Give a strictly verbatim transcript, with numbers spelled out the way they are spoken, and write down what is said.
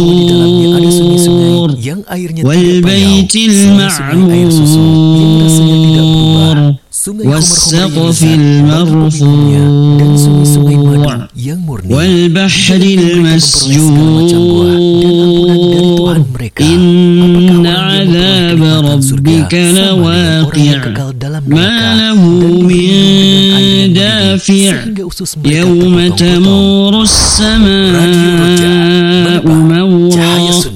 bahwa di dalamnya ada sungai-sungai yang airnya tidak payau, والبيت sungai air susu yang rasanya tidak berubah, sungai والسقف khomar-khomar dan sungai-sungai madu المرفوع yang murni, والبحر المسجور إن عذاب ربك لواقع ما له من دافع يوم تمور السماء